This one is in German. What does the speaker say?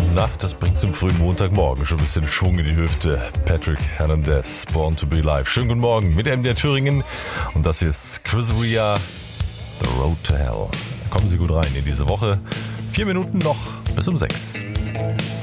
Na, das bringt zum frühen Montagmorgen schon ein bisschen Schwung in die Hüfte. Patrick Hernandez, Born to be Alive. Schönen guten Morgen mit MDR Thüringen. Und das hier ist Chris Rea, The Road to Hell. Kommen Sie gut rein in diese Woche. 4 Minuten noch bis um 6.